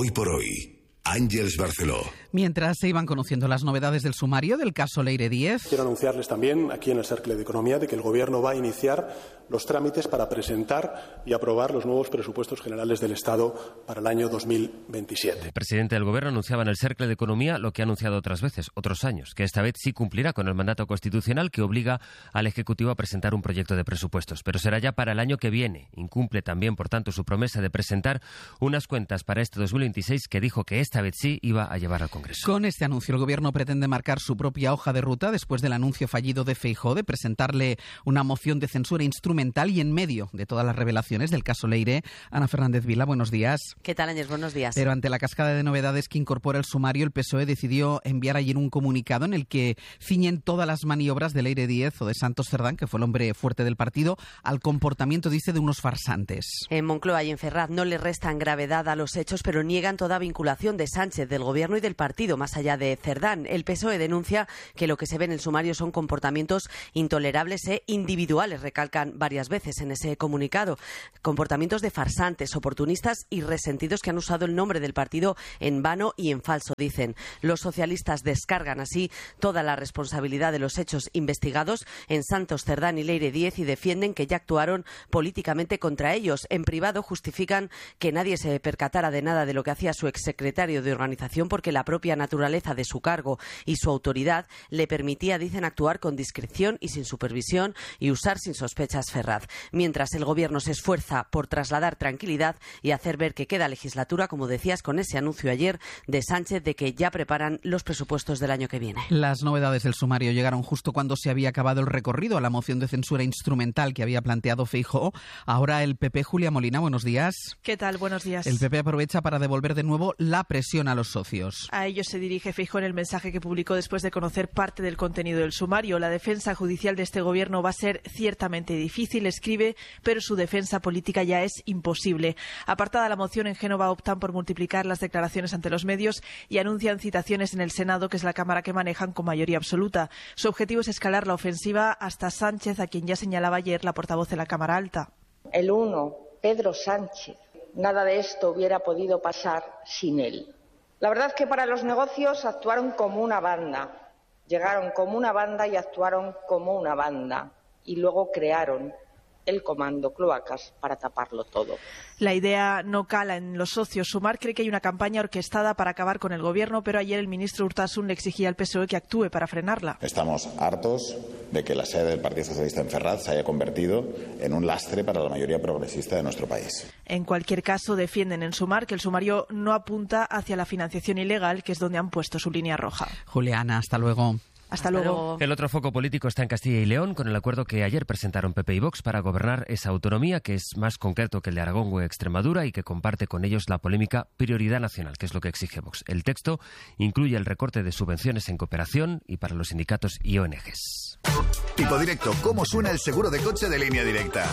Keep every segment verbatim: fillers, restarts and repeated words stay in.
Hoy por hoy, Àngels Barceló. Mientras se iban conociendo las novedades del sumario del caso Leire Díez. Quiero anunciarles también aquí en el Cercle de Economía de que el Gobierno va a iniciar los trámites para presentar y aprobar los nuevos presupuestos generales del Estado para el año dos mil veintisiete. El presidente del Gobierno anunciaba en el Cercle de Economía lo que ha anunciado otras veces, otros años, que esta vez sí cumplirá con el mandato constitucional que obliga al Ejecutivo a presentar un proyecto de presupuestos, pero será ya para el año que viene. Incumple también, por tanto, su promesa de presentar unas cuentas para este dos mil veintiséis que dijo que esta vez sí iba a llevar al Congreso. Con este anuncio, el Gobierno pretende marcar su propia hoja de ruta después del anuncio fallido de Feijóo de presentarle una moción de censura instrumental y en medio de todas las revelaciones del caso Leire. Ana Fernández Vila, buenos días. ¿Qué tal, Ángels? Buenos días. Pero ante la cascada de novedades que incorpora el sumario, el P S O E decidió enviar ayer un comunicado en el que ciñen todas las maniobras de Leire Díez o de Santos Cerdán, que fue el hombre fuerte del partido, al comportamiento, dice, de unos farsantes. En Moncloa y en Ferraz no le restan gravedad a los hechos, pero niegan toda vinculación de Sánchez, del Gobierno y del partido, más allá de Cerdán. El P S O E denuncia que lo que se ve en el sumario son comportamientos intolerables e individuales, recalcan varias veces en ese comunicado. Comportamientos de farsantes, oportunistas y resentidos que han usado el nombre del partido en vano y en falso, dicen. Los socialistas descargan así toda la responsabilidad de los hechos investigados en Santos Cerdán y Leire Díez y defienden que ya actuaron políticamente contra ellos. En privado justifican que nadie se percatara de nada de lo que hacía su exsecretario de organización porque la propia naturaleza de su cargo y su autoridad le permitía, dicen, actuar con discreción y sin supervisión y usar sin sospechas Ferraz. Mientras el Gobierno se esfuerza por trasladar tranquilidad y hacer ver que queda legislatura, como decías, con ese anuncio ayer de Sánchez de que ya preparan los presupuestos del año que viene. Las novedades del sumario llegaron justo cuando se había acabado el recorrido a la moción de censura instrumental que había planteado Feijóo. Ahora el P P, Julia Molina, buenos días. ¿Qué tal? Buenos días. El P P aprovecha para devolver de nuevo la presión a los socios. A ellos se dirige Feijóo en el mensaje que publicó después de conocer parte del contenido del sumario. La defensa judicial de este Gobierno va a ser ciertamente difícil, escribe, pero su defensa política ya es imposible. Apartada la moción, en Génova optan por multiplicar las declaraciones ante los medios y anuncian citaciones en el Senado, que es la Cámara que manejan con mayoría absoluta. Su objetivo es escalar la ofensiva hasta Sánchez, a quien ya señalaba ayer la portavoz de la Cámara Alta. El uno, Pedro Sánchez. Nada de esto hubiera podido pasar sin él. La verdad es que para los negocios actuaron como una banda. Llegaron como una banda y actuaron como una banda. Y luego crearon el comando Cloacas para taparlo todo. La idea no cala en los socios. Sumar cree que hay una campaña orquestada para acabar con el Gobierno, pero ayer el ministro Urtasun le exigía al P S O E que actúe para frenarla. Estamos hartos de que la sede del Partido Socialista en Ferraz se haya convertido en un lastre para la mayoría progresista de nuestro país. En cualquier caso, defienden en Sumar que el sumario no apunta hacia la financiación ilegal, que es donde han puesto su línea roja. Juliana, hasta luego. Hasta, Hasta luego. luego. El otro foco político está en Castilla y León, con el acuerdo que ayer presentaron P P y Vox para gobernar esa autonomía, que es más concreto que el de Aragón o Extremadura y que comparte con ellos la polémica prioridad nacional, que es lo que exige Vox. El texto incluye el recorte de subvenciones en cooperación y para los sindicatos y O N Ges. Tipo directo, ¿cómo suena el seguro de coche de Línea Directa?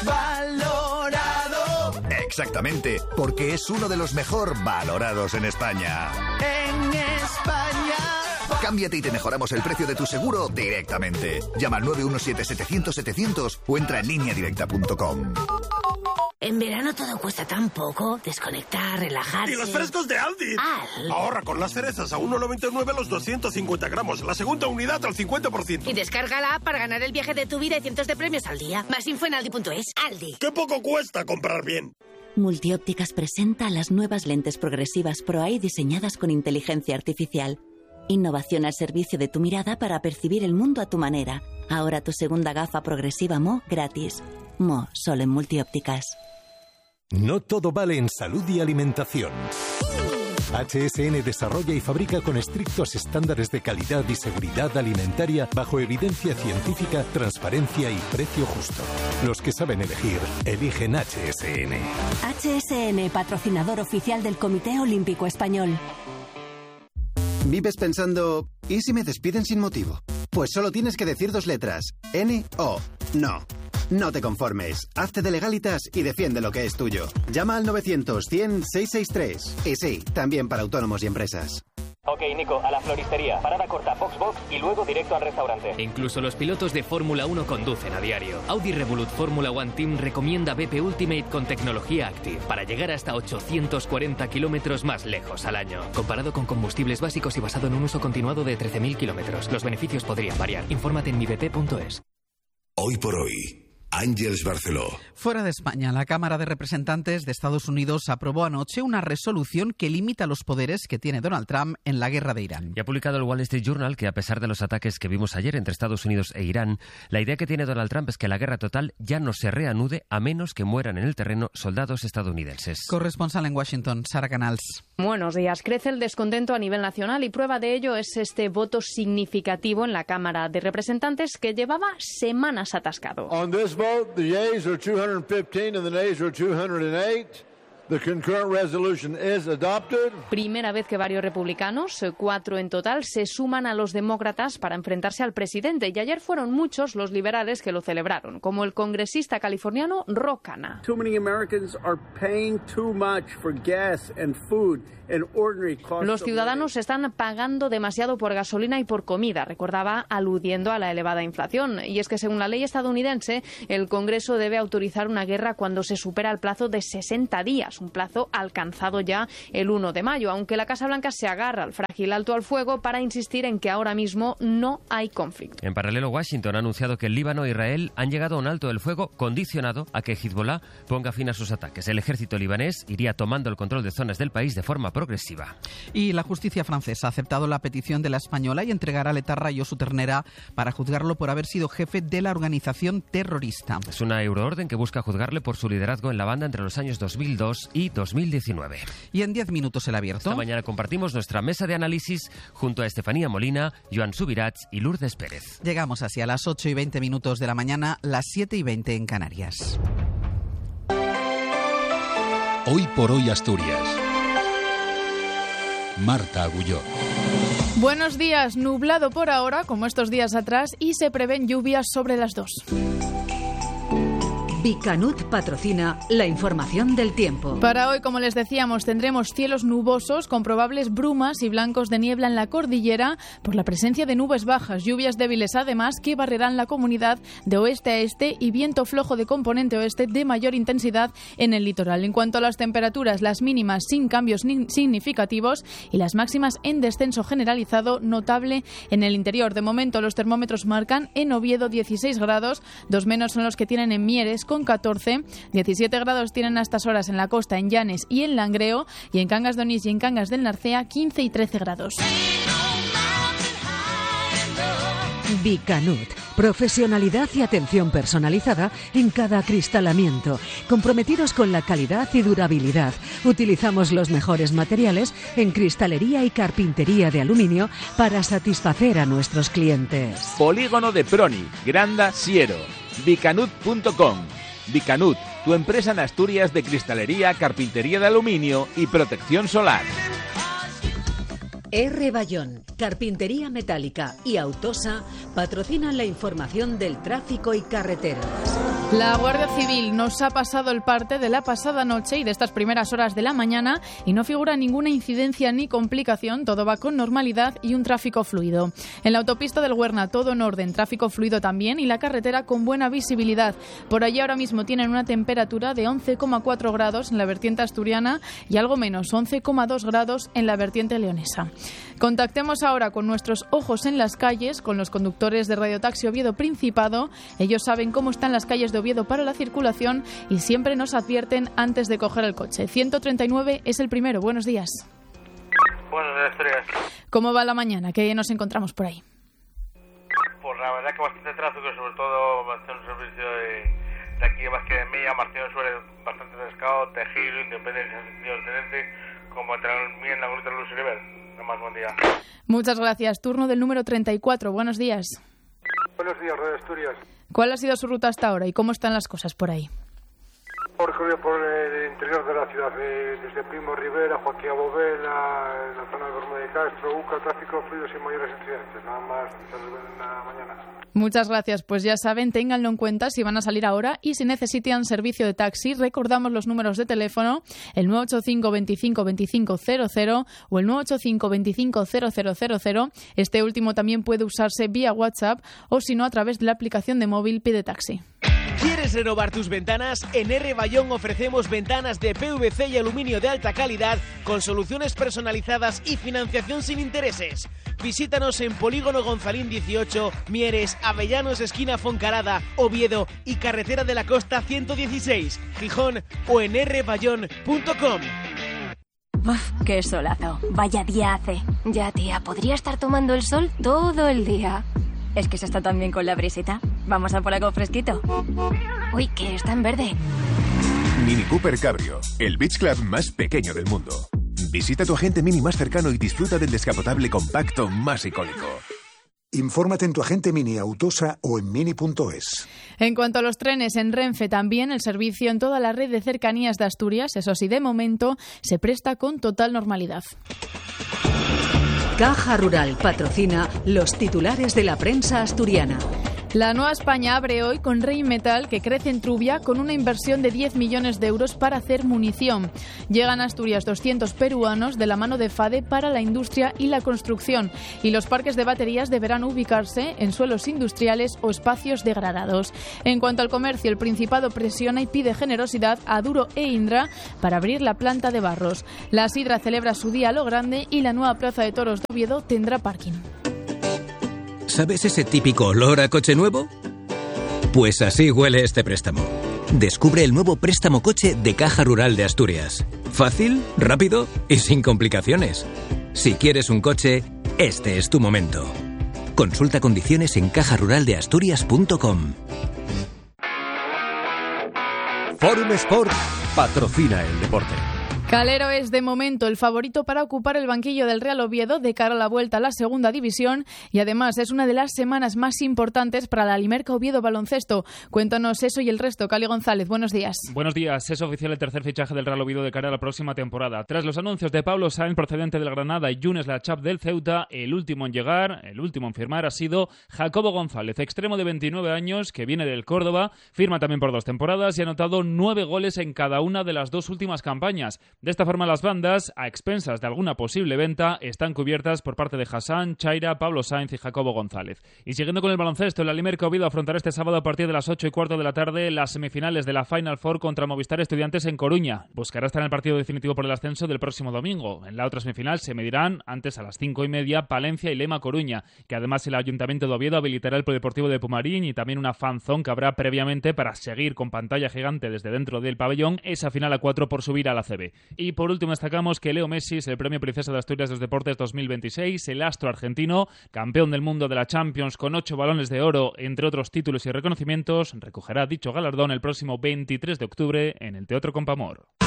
Valorado. Exactamente, porque es uno de los mejor valorados en España. En España. Cámbiate y te mejoramos el precio de tu seguro directamente. Llama al nueve uno siete, setecientos, setecientos o entra en línea directa punto com. En verano todo cuesta tan poco. Desconectar, relajarse. ¡Y los frescos de Aldi! Al. Ahorra con las cerezas a uno noventa y nueve los doscientos cincuenta gramos. La segunda unidad al cincuenta por ciento. Y descarga la app para ganar el viaje de tu vida y cientos de premios al día. Más info en aldi punto es. Aldi. ¡Qué poco cuesta comprar bien! Multiópticas presenta las nuevas lentes progresivas Pro Eye diseñadas con inteligencia artificial. Innovación al servicio de tu mirada para percibir el mundo a tu manera. Ahora tu segunda gafa progresiva M O gratis. M O solo en Multiópticas. No todo vale en salud y alimentación. H S N desarrolla y fabrica con estrictos estándares de calidad y seguridad alimentaria bajo evidencia científica, transparencia y precio justo. Los que saben elegir, eligen H S N. H S N, patrocinador oficial del Comité Olímpico Español. ¿Vives pensando, ¿y si me despiden sin motivo? Pues solo tienes que decir dos letras, N O. No. No te conformes. Hazte de Legalitas y defiende lo que es tuyo. Llama al novecientos, cien, seiscientos sesenta y tres. Y sí, también para autónomos y empresas. Ok, Nico, a la floristería. Parada corta, box box y luego directo al restaurante. Incluso los pilotos de Fórmula uno conducen a diario. Audi Revolut Fórmula One Team recomienda B P Ultimate con tecnología Active para llegar hasta ochocientos cuarenta kilómetros más lejos al año. Comparado con combustibles básicos y basado en un uso continuado de trece mil kilómetros. Los beneficios podrían variar. Infórmate en mi b p punto es. Hoy por hoy, Ángeles Barceló. Fuera de España, la Cámara de Representantes de Estados Unidos aprobó anoche una resolución que limita los poderes que tiene Donald Trump en la guerra de Irán. Y ha publicado el Wall Street Journal que, a pesar de los ataques que vimos ayer entre Estados Unidos e Irán, la idea que tiene Donald Trump es que la guerra total ya no se reanude a menos que mueran en el terreno soldados estadounidenses. Corresponsal en Washington, Sara Canals. Buenos días. Crece el descontento a nivel nacional y prueba de ello es este voto significativo en la Cámara de Representantes que llevaba semanas atascado. On this vote, the yeas are two hundred fifteen and the nays are two hundred eight. The concurrent resolution is adopted. Primera vez que varios republicanos, cuatro en total, se suman a los demócratas para enfrentarse al presidente. Y ayer fueron muchos los liberales que lo celebraron, como el congresista californiano Ro Khanna. Too many Americans are paying too much for gas and food. Los ciudadanos están pagando demasiado por gasolina y por comida, recordaba, aludiendo a la elevada inflación. Y es que, según la ley estadounidense, el Congreso debe autorizar una guerra cuando se supera el plazo de sesenta días, un plazo alcanzado ya el uno de mayo, aunque la Casa Blanca se agarra al frágil alto al fuego para insistir en que ahora mismo no hay conflicto. En paralelo, Washington ha anunciado que el Líbano e Israel han llegado a un alto del fuego condicionado a que Hezbollah ponga fin a sus ataques. El ejército libanés iría tomando el control de zonas del país de forma progresiva. Y la justicia francesa ha aceptado la petición de la española y entregará a Letarra y Josu Ternera para juzgarlo por haber sido jefe de la organización terrorista. Es una euroorden que busca juzgarle por su liderazgo en la banda entre los años dos mil dos y dos mil diecinueve. Y en diez minutos el abierto. Esta mañana compartimos nuestra mesa de análisis junto a Estefanía Molina, Joan Subirats y Lourdes Pérez. Llegamos así a las ocho y veinte minutos de la mañana, las siete y veinte en Canarias. Hoy por hoy Asturias. Marta Agulló. Buenos días, nublado por ahora, como estos días atrás, y se prevén lluvias sobre las dos. Bicanut patrocina la información del tiempo. Para hoy, como les decíamos, tendremos cielos nubosos con probables brumas y blancos de niebla en la cordillera por la presencia de nubes bajas, lluvias débiles además que barrerán la comunidad de oeste a este y viento flojo de componente oeste de mayor intensidad en el litoral. En cuanto a las temperaturas, las mínimas sin cambios significativos y las máximas en descenso generalizado notable en el interior. De momento los termómetros marcan en Oviedo dieciséis grados, dos menos son los que tienen en Mieres con catorce, diecisiete grados tienen a estas horas en la costa, en Llanes y en Langreo, y en Cangas de Onís y en Cangas del Narcea quince y trece grados. Bicanut, profesionalidad y atención personalizada en cada acristalamiento, comprometidos con la calidad y durabilidad. Utilizamos los mejores materiales en cristalería y carpintería de aluminio para satisfacer a nuestros clientes. Polígono de Proni, Granda, Siero, bicanut punto com. Bicanut, tu empresa en Asturias de cristalería, carpintería de aluminio y protección solar. R. Bayón, Carpintería Metálica y Autosa patrocinan la información del tráfico y carreteras. La Guardia Civil nos ha pasado el parte de la pasada noche y de estas primeras horas de la mañana y no figura ninguna incidencia ni complicación, todo va con normalidad y un tráfico fluido. En la autopista del Huerna todo en orden, tráfico fluido también y la carretera con buena visibilidad. Por allí ahora mismo tienen una temperatura de once coma cuatro grados en la vertiente asturiana y algo menos, once coma dos grados en la vertiente leonesa. Contactemos ahora con nuestros ojos en las calles, con los conductores de Radiotaxi Oviedo Principado. Ellos saben cómo están las calles de Oviedo para la circulación y siempre nos advierten antes de coger el coche. ciento treinta y nueve es el primero. Buenos días. Buenos días, Asturias. ¿Cómo va la mañana? ¿Qué nos encontramos por ahí? Pues la verdad que bastante tráfico, sobre todo bastante un servicio de, de aquí, más que de Milla, Martín Suárez, bastante atascado, Tejil, Independencia, sentido excelente, como entrar en la Gluten Luz River. Más buen día. Muchas gracias. Turno del número treinta y cuatro. Buenos días. Buenos días, Radio Asturias. ¿Cuál ha sido su ruta hasta ahora y cómo están las cosas por ahí? Un recorrido por el interior de la ciudad, eh, desde Primo Rivera, Joaquín Abovela, en la zona de Bermúdez de Castro, Uca, tráfico fluido sin mayores incidentes, nada más en la mañana. Muchas gracias, pues ya saben, ténganlo en cuenta si van a salir ahora y si necesitan servicio de taxi, recordamos los números de teléfono, el nueve ocho cinco veinticinco veinticinco cero cero o el nueve ocho cinco veinticinco cero cero cero cero. Este último también puede usarse vía WhatsApp o si no a través de la aplicación de móvil Pide Taxi. ¿Quieres renovar tus ventanas? En R. Bayón ofrecemos ventanas de P V C y aluminio de alta calidad con soluciones personalizadas y financiación sin intereses. Visítanos en Polígono Gonzalín dieciocho, Mieres, Avellanos, esquina Foncarada, Oviedo y Carretera de la Costa ciento dieciséis, Gijón o en r bayón punto com. Uf, qué solazo. Vaya día hace. Ya, tía, podría estar tomando el sol todo el día. Es que se está tan bien con la brisita. Vamos a por algo fresquito. Uy, que está en verde. Mini Cooper Cabrio, el beach club más pequeño del mundo. Visita tu agente Mini más cercano y disfruta del descapotable compacto más icónico. Infórmate en tu agente Mini Autosa o en mini punto es. En cuanto a los trenes, en Renfe también el servicio en toda la red de cercanías de Asturias, eso sí, de momento, se presta con total normalidad. Caja Rural patrocina los titulares de la prensa asturiana. La Nueva España abre hoy con Rheinmetall, que crece en Trubia con una inversión de diez millones de euros para hacer munición. Llegan a Asturias doscientos peruanos de la mano de FADE para la industria y la construcción. Y los parques de baterías deberán ubicarse en suelos industriales o espacios degradados. En cuanto al comercio, el Principado presiona y pide generosidad a Duro e Indra para abrir la planta de Barros. La Sidra celebra su día a lo grande y la nueva plaza de toros de Oviedo tendrá parking. ¿Sabes ese típico olor a coche nuevo? Pues así huele este préstamo. Descubre el nuevo préstamo coche de Caja Rural de Asturias. Fácil, rápido y sin complicaciones. Si quieres un coche, este es tu momento. Consulta condiciones en caja rural de asturias punto com. Forum Sport patrocina el deporte. Calero es de momento el favorito para ocupar el banquillo del Real Oviedo de cara a la vuelta a la segunda división y además es una de las semanas más importantes para la Alimerca Oviedo Baloncesto. Cuéntanos eso y el resto. Cali González, buenos días. Buenos días. Es oficial el tercer fichaje del Real Oviedo de cara a la próxima temporada. Tras los anuncios de Pablo Sáenz procedente del Granada y Younes Lachap del Ceuta, el último en llegar, el último en firmar ha sido Jacobo González, extremo de veintinueve años que viene del Córdoba, firma también por dos temporadas y ha anotado nueve goles en cada una de las dos últimas campañas. De esta forma, las bandas, a expensas de alguna posible venta, están cubiertas por parte de Hassan, Chaira, Pablo Sáenz y Jacobo González. Y siguiendo con el baloncesto, el Alimerca Oviedo afrontará este sábado a partir de las ocho y cuarto de la tarde las semifinales de la Final Four contra Movistar Estudiantes en Coruña. Buscará estar en el partido definitivo por el ascenso del próximo domingo. En la otra semifinal se medirán, antes a las cinco y media, Palencia y Lema Coruña, que además el Ayuntamiento de Oviedo habilitará el Polideportivo de Pumarín y también una fanzone que habrá previamente para seguir con pantalla gigante desde dentro del pabellón esa final a cuatro por subir a la C B. Y por último destacamos que Leo Messi es el Premio Princesa de Asturias de los Deportes dos mil veintiséis, el astro argentino, campeón del mundo de la Champions con ocho balones de oro, entre otros títulos y reconocimientos, recogerá dicho galardón el próximo veintitrés de octubre en el Teatro Compamor.